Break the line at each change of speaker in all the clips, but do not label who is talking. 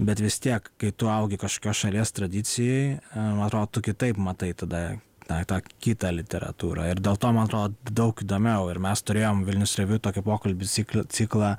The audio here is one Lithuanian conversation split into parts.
bet vis tiek, kai tu augi kažkokio šalies tradicijai, man atrodo, tu kitaip matai tada tą kitą literatūrą. Ir dėl to, man atrodo, daug įdomiau. Ir mes turėjom Vilnius Review tokį pokalbį ciklą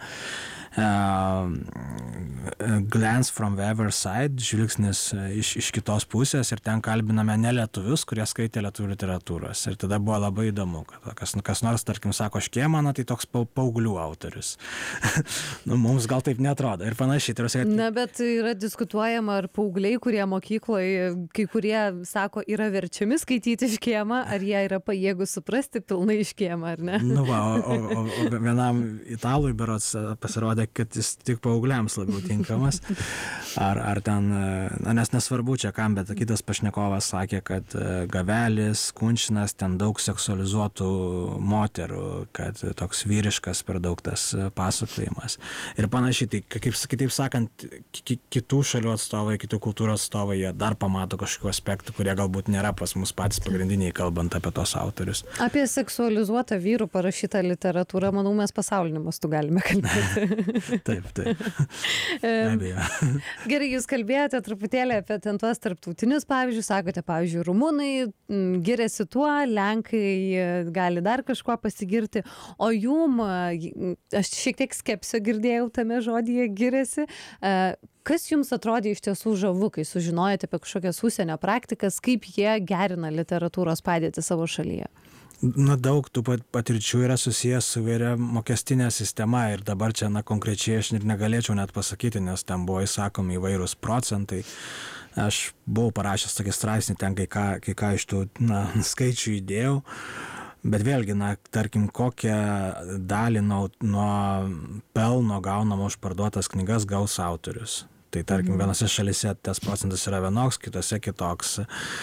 Glance from the Other Side, žvilgsnis iš kitos pusės, ir ten kalbiname ne lietuvius, kurie skaitė lietuvių literatūros. Ir tada buvo labai įdomu, kad kas nors, tarkim, sako Škėmaną, tai toks paauglių autorius. Mums gal taip neatrodo. Ir panašiai.
Na, bet yra diskutuojama, ar paaugliai, kurie mokykloje, kai kurie sako, yra verčiami skaityti Škėmą, ar jie yra pajėgus suprasti pilnai Škėmą, ar ne?
O vienam italui berods pasirodė, kad jis tik paaugliams labiau tinkamas. Ar ten, nes nesvarbu čia kam, bet kitas pašnekovas sakė, kad Gavelis, Kunčinas, ten daug seksualizuotų moterų, kad toks vyriškas per daug tas pasakojimas. Ir panašiai, tai kitaip sakant, kitų šalių atstovai, kitų kultūrų atstovai, jie dar pamato kažkokių aspektų, kurie galbūt nėra pas mus patys pagrindiniai, kalbant apie tos autorius.
Apie seksualizuotą vyrų parašytą literatūrą, manau, mes pasauliniu mastu galime kalbėti.
Taip. Abejo.
Gerai, jūs kalbėjote truputėlį apie ten tuos tarptautinius pavyzdžius, sakote, pavyzdžiui, rumunai giriasi tuo, lenkai gali dar kažkuo pasigirti, o jum, aš šiek tiek skepsio girdėjau tame žodyje giriasi, kas jums atrodė iš tiesų žavu, kai sužinojate apie kažkokias užsienio praktikas, kaip jie gerina literatūros padėtį savo šalyje?
Na, daug tų patirčių yra susijęs su vėria mokestinė sistema ir dabar čia, konkrečiai aš ir negalėčiau net pasakyti, nes ten buvo įsakomi įvairūs procentai. Aš buvau parašęs tokį straipsnį ten, kai ką iš tų skaičių įdėjau, bet vėlgi, tarkim, kokią dalį nuo pelno gaunamo už parduotas knygas gaus autorius. Tai tarkim, vienose šalyse tas procentas yra vienoks, kitose kitoks.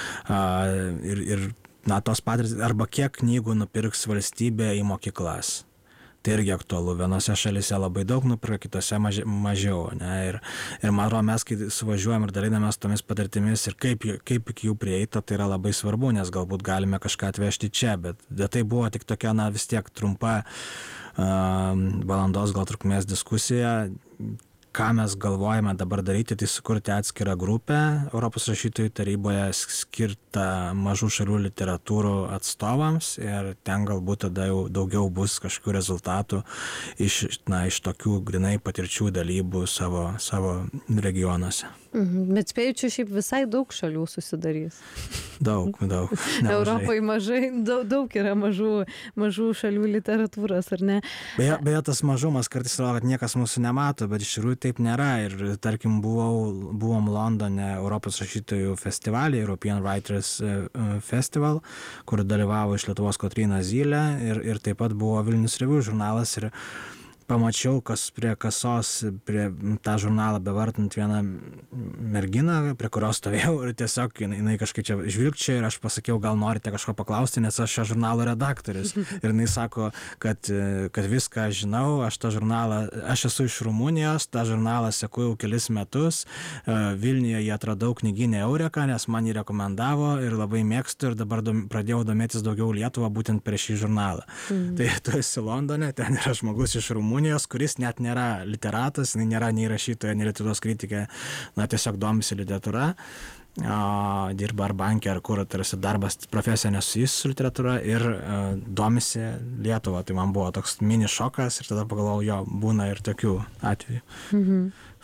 Ir tos patirtys, arba kiek knygų nupirks valstybė į mokyklas. Tai irgi aktualu. Vienose šalyse labai daug nupirka, kitose mažiau. Ne? Ir man atrodo, mes, kai suvažiuojam ir dalinamės tomis patirtimis ir kaip iki jų prieita, tai yra labai svarbu, nes galbūt galime kažką atvežti čia, bet tai buvo tik tokia, vis tiek trumpa valandos gal trukmės diskusija. Ką mes galvojame dabar daryti, tai sukurti atskirą grupę Europos rašytojų taryboje skirtą mažų šalių literatūrų atstovams ir ten galbūt tada jau daugiau bus kažkokių rezultatų iš tokių grinai patirčių dalybų savo regionuose.
Bet spėju, čia šiaip visai daug šalių susidarys.
Daug.
Europoje mažai, daug yra mažų šalių literatūros, ar ne?
Beje, tas mažumas kartais rodo, kad niekas mūsų nemato, bet iš tikrųjų taip nėra. Ir tarkim, buvom Londone Europos rašytojų festivalį, European Writers Festival, kur dalyvavo iš Lietuvos Kotryna Zylė ir taip pat buvo Vilnius Review žurnalas ir pamačiau, kas prie kasos, prie tą žurnalą bevartant vieną merginą, prie kurios stovėjau ir tiesiog jinai kažkaip čia žvilgčia ir aš pasakiau, gal norite kažko paklausti, nes aš šio žurnalo redaktorius. Ir jinai sako, kad viską žinau, aš esu iš Rumunijos, tą žurnalą seku jau kelis metus, Vilniuje jį atradau knyginę Eureka, nes man jį rekomendavo ir labai mėgstu ir dabar pradėjau domėtis daugiau Lietuvą būtent per šį žurnalą. Tai tu esi Londone, ten yra žmogus iš Rumunijos, kuris net nėra literatas, nėra nei rašytoja, nei literatūros kritikė, tiesiog domisi literatūra, dirba ar bankė, ar kur, tarsi darbas profesija nesusijus su literatūra ir domisi Lietuvą. Tai man buvo toks mini šokas ir tada pagalvojau, būna ir tokių atvejų.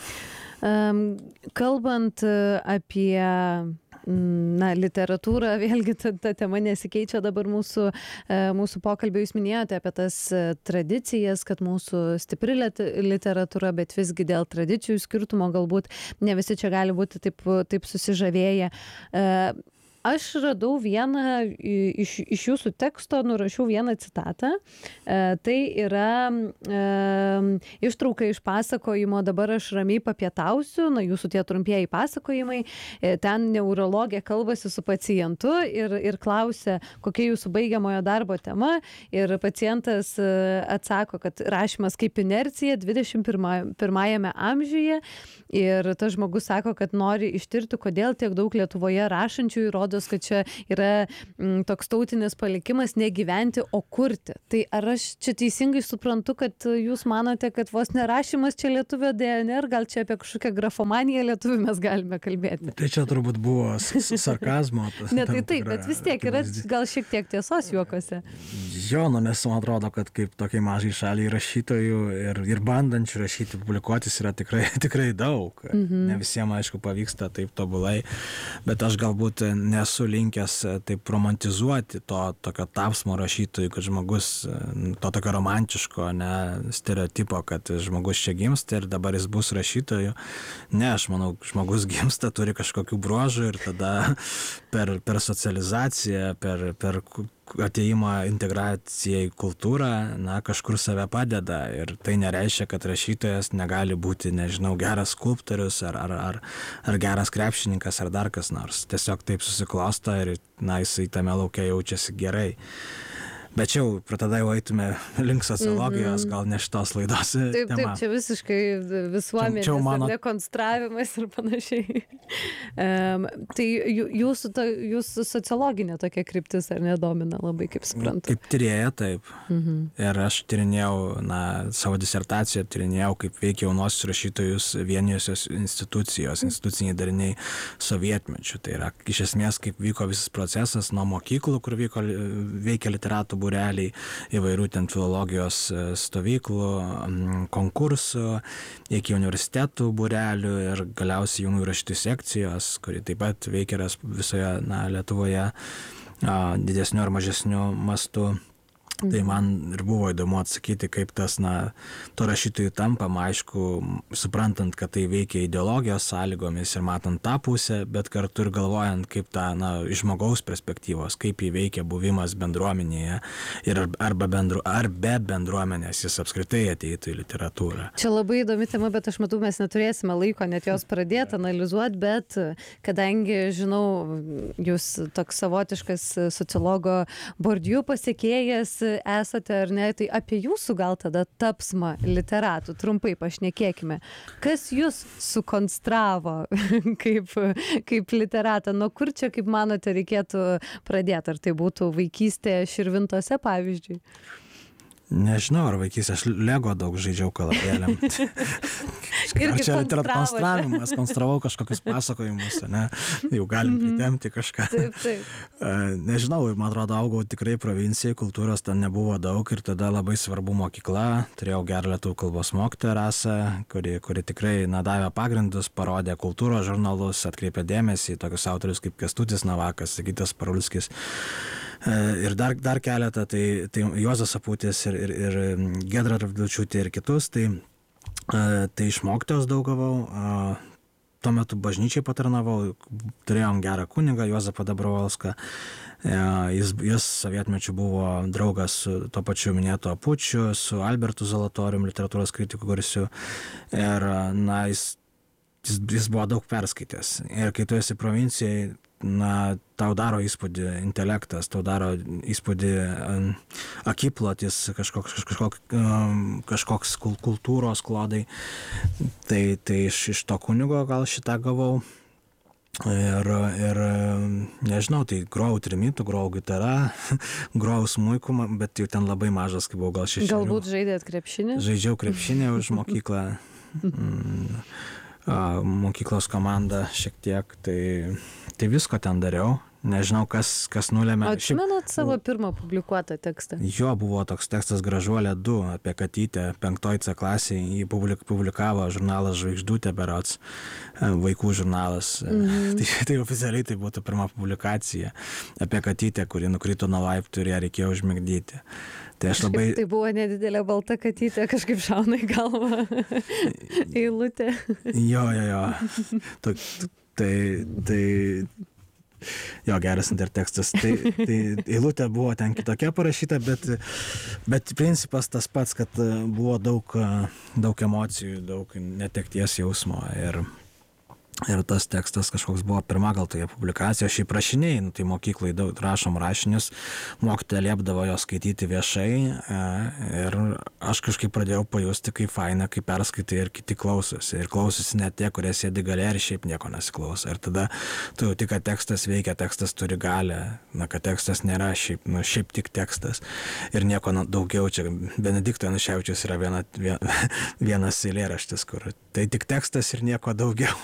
Kalbant apie literatūrą, vėlgi ta tema nesikeičia dabar mūsų pokalbį. Jūs minėjote apie tas tradicijas, kad mūsų stipri literatūra, bet visgi dėl tradicijų skirtumo galbūt ne visi čia gali būti taip susižavėję. Aš radau vieną iš jūsų teksto, nurašiau vieną citatą. Tai yra ištrauka iš pasakojimo "Dabar aš ramiai papietausiu", jūsų tie trumpieji pasakojimai. Ten neurologė kalbasi su pacientu ir klausia, kokia jūsų baigiamojo darbo tema. Ir pacientas atsako, kad rašymas kaip inercija 21 amžiuje. Ir tas žmogus sako, kad nori ištirti, kodėl tiek daug Lietuvoje rašančiųjų rodo rodos, kad čia yra toks tautinis palikimas negyventi, o kurti. Tai ar aš čia teisingai suprantu, kad jūs manote, kad vos nerašymas čia lietuvio DNR, gal čia apie kažkokią grafomaniją lietuvių mes galime kalbėti?
Tai čia turbūt buvo sarkazmo.
Ne, tai taip, bet vis tiek yra gal šiek tiek tiesos juokose.
Jo, nes man atrodo, kad kaip tokiai mažai šaliai rašytojų ir bandančių rašyti, publikuotis yra tikrai daug. Ne visiems, aišku, pavyksta taip tobulai, bet aš galbūt nesu linkęs taip romantizuoti to tokio tapsmo rašytojų, kad žmogus, to tokio romantiško, ne stereotipo, kad žmogus čia gimsta ir dabar jis bus rašytoju. Ne, aš manau, žmogus gimsta, turi kažkokių bruožų ir tada per socializaciją, per atėjimą integraciją į kultūrą, kažkur save padeda ir tai nereiškia, kad rašytojas negali būti, nežinau, geras skulptorius ar geras krepšininkas ar dar kas nors. Tiesiog taip susiklosto ir jisai tame lauke jaučiasi gerai. Bet čia jau tada jau eitume link sociologijos, gal ne šitos laidos tema.
Taip, čia visiškai visuomenės dekonstravimas ir panašiai. Tai jūsų sociologinė tokia kryptis ar nedomina labai, kaip suprantu?
Kaip tyrėja, taip. Ir aš tyrinėjau, savo disertaciją tyrinėjau, kaip veikia jaunosius rašytojus vienijusios institucijos, instituciniai dariniai sovietmečių. Tai yra, iš esmės, kaip vyko visas procesas nuo mokyklų, kur veikia literatų būreliai, įvairių ten filologijos stovyklų, konkursų, iki universitetų būrelių ir galiausiai jaunųjų rašytojų sekcijos, kuri taip pat veikia visoje Lietuvoje didesniu ar mažesniu mastu. Tai man ir buvo įdomu atsakyti, kaip tas, to rašytojų tampama, aišku, suprantant, kad tai veikia ideologijos sąlygomis ir matant tą pusę, bet kartu ir galvojant, kaip tą, iš žmogaus perspektyvos, kaip jį veikia buvimas bendruomenėje ir ar be bendruomenės jis apskritai ateitų į literatūrą.
Čia labai įdomi tema, bet aš matau, mes neturėsime laiko net jos pradėti analizuoti, bet kadangi, žinau, jūs toks savotiškas sociologo Bourdieu pasiekėjas esate ar ne, tai apie jūsų gal tada tapsmą literatų trumpai pašnekėkime. Kas jūs sukonstravo kaip literatą? Nuo kur čia, kaip manote, reikėtų pradėti? Ar tai būtų vaikystė Širvintose, pavyzdžiui?
Nežinau, ar vaikystė, aš Lego daug žaidžiau kalabėlėm. Ar čia konstravimas, konstravau kažkokius pasakojimus, ne? Jau galim pritemti kažką.
Taip.
Nežinau, man atrodo, augau tikrai provincijai, kultūros ten nebuvo daug ir tada labai svarbu mokykla. Turėjau gerą lietuvių kalbos mokytoją Rasą, kuri tikrai davė pagrindus, parodė kultūros žurnalus, atkreipė dėmesį į tokius autorius kaip Kęstutis Navakas, Sigitas Parulskis. Ir dar keletą, tai Juozas Aputis ir Giedra Radvilavičiūtė ir kitus, tai iš mokytojos daug gavau. Tuo metu bažnyčiai patarnavau, turėjom gerą kunigą Juozapą Dabrovolską. Jis sovietmečiu buvo draugas su to pačiu minėto Apučiu, su Albertu Zalatorium, literatūros kritiku garsiu. Ir jis buvo daug perskaitęs. Ir kai tu esi provincijai, tau daro įspūdį intelektas, tau daro įspūdį akiplotis, kažkoks kultūros klodai. Tai iš to kunigo gal šitą gavau. Ir nežinau, tai grojau trimitu, grojau gitara, grojau smuiku, bet jau ten labai mažas, kai buvau gal 6.
Galbūt žaidėt krepšinį?
Žaidžiau krepšinį už mokyklą. Mokyklos komanda šiek tiek, tai visko ten dariau. Nežinau, kas nulėmė.
Atsimenat savo pirmą publikuotą tekstą?
Jo, buvo toks tekstas Gražuolė 2 apie katytę 5 C klasėje. Jį publikavo žurnalas Žvaigždutė berods, vaikų žurnalas. Tai oficialiai tai būtų pirma publikacija apie katytę, kuri nukrito nuo laiptų ir ją reikėjo užmigdyti. Tai
buvo nedidelė balta katytė, kažkaip šauna į galvą eilutė.
Jo. Jo, geras intertekstas. Tai eilutė buvo ten kitokia parašyta, bet principas tas pats, kad buvo daug emocijų, daug netekties jausmo. Ir tas tekstas kažkoks buvo pirma gal toje publikacija, šiaip rašiniai, tai mokyklai daug rašom rašinius, mokytoja liepdavo jo skaityti viešai ir aš kažkaip pradėjau pajusti, kaip faina, kaip perskaitai ir kiti klausosi. Ir klausosi net tie, kurie sėdi gale ir šiaip nieko nesiklauso. Ir tada tu jauti, kad tekstas veikia, tekstas turi galę, kad tekstas nėra šiaip tik tekstas. Ir nieko daugiau, čia Benedikto Januševičiaus yra vienas eilėraštis, kur tai tik tekstas ir nieko daugiau.